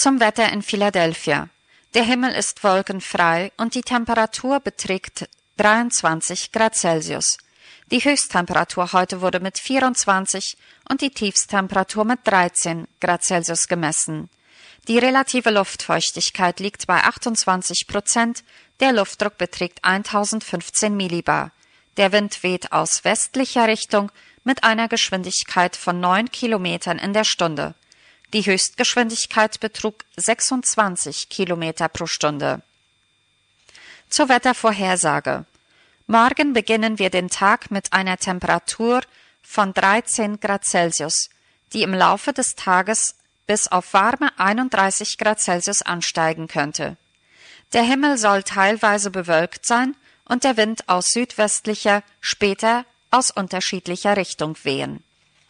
Zum Wetter in Philadelphia. Der Himmel ist wolkenfrei und die Temperatur beträgt 23 Grad Celsius. Die Höchsttemperatur heute wurde mit 24 und die Tiefsttemperatur mit 13 Grad Celsius gemessen. Die relative Luftfeuchtigkeit liegt bei 28%, der Luftdruck beträgt 1015 Millibar. Der Wind weht aus westlicher Richtung mit einer Geschwindigkeit von 9 Kilometern in der Stunde. Die Höchstgeschwindigkeit betrug 26 Kilometer pro Stunde. Zur Wettervorhersage. Morgen beginnen wir den Tag mit einer Temperatur von 13 Grad Celsius, die im Laufe des Tages bis auf warme 31 Grad Celsius ansteigen könnte. Der Himmel soll teilweise bewölkt sein und der Wind aus südwestlicher, später aus unterschiedlicher Richtung wehen.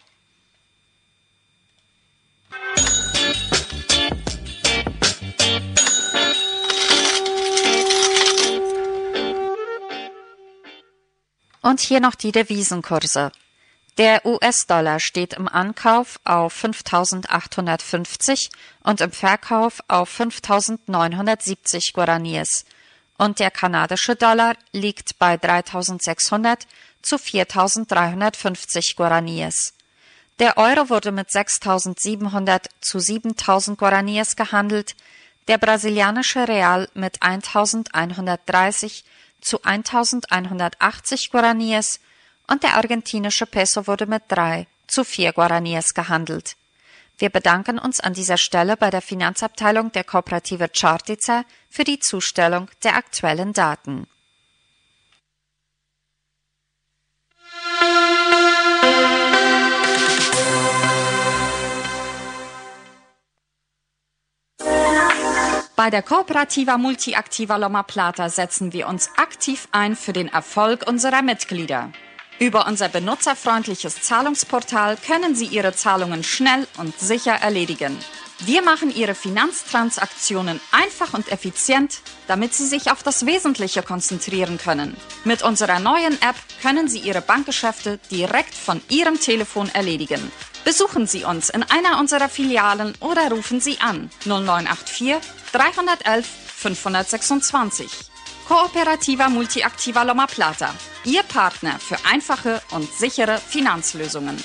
Und hier noch die Devisenkurse. Der US-Dollar steht im Ankauf auf 5.850 und im Verkauf auf 5.970 Guaraníes. Und der kanadische Dollar liegt bei 3.600 zu 4.350 Guaraníes. Der Euro wurde mit 6.700 zu 7.000 Guaraníes gehandelt, der brasilianische Real mit 1.130 zu 1.180 Guaraníes und der argentinische Peso wurde mit 3 zu 4 Guaraníes gehandelt. Wir bedanken uns an dieser Stelle bei der Finanzabteilung der Kooperative Čartica für die Zustellung der aktuellen Daten. Bei der Cooperativa Multiactiva Loma Plata setzen wir uns aktiv ein für den Erfolg unserer Mitglieder. Über unser benutzerfreundliches Zahlungsportal können Sie Ihre Zahlungen schnell und sicher erledigen. Wir machen Ihre Finanztransaktionen einfach und effizient, damit Sie sich auf das Wesentliche konzentrieren können. Mit unserer neuen App können Sie Ihre Bankgeschäfte direkt von Ihrem Telefon erledigen. Besuchen Sie uns in einer unserer Filialen oder rufen Sie an 0984 311 526. Cooperativa Multiactiva Loma Plata, Ihr Partner für einfache und sichere Finanzlösungen.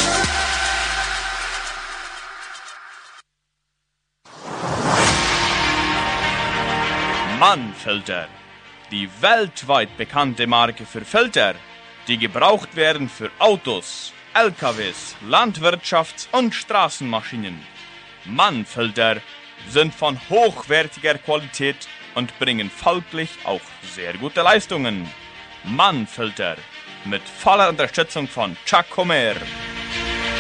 Mann-Filter, die weltweit bekannte Marke für Filter, die gebraucht werden für Autos, LKWs, Landwirtschafts- und Straßenmaschinen. Mann-Filter sind von hochwertiger Qualität und bringen folglich auch sehr gute Leistungen. Mann-Filter mit voller Unterstützung von Chuck Comer.